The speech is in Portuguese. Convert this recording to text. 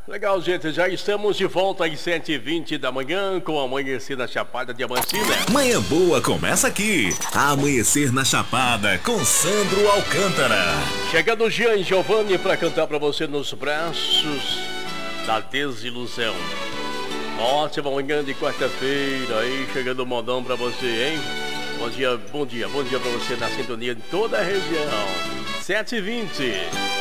Legal, gente, já estamos de volta às 7h20 da manhã com Amanhecer na Chapada Diamantina. Manhã boa começa aqui. Amanhecer na Chapada com Sandro Alcântara. Chegando o Jean Giovanni para cantar para você Nos Braços da Desilusão. Ótima manhã de quarta-feira aí, chegando o modão para você, hein? Bom dia para você na sintonia de toda a região. 7h20.